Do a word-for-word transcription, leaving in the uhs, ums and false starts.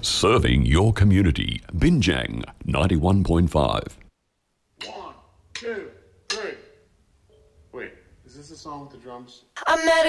Serving your community. Binjang ninety-one point five. One, two, three. Wait, is this the song with the drums? I met a